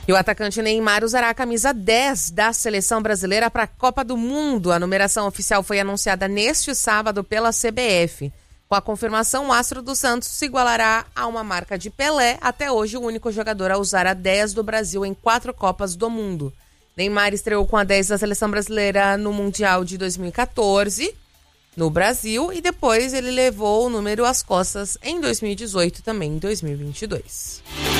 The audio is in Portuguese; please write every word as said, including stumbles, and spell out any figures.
E o atacante Neymar usará a camisa dez da seleção brasileira para a Copa do Mundo. A numeração oficial foi anunciada neste sábado pela C B F. Com a confirmação, o astro do Santos se igualará a uma marca de Pelé, até hoje o único jogador a usar a dez do Brasil em quatro Copas do Mundo. Neymar estreou com a dez da seleção brasileira no Mundial de dois mil e catorze, no Brasil, e depois ele levou o número às costas em dois mil e dezoito, também em dois mil e vinte e dois.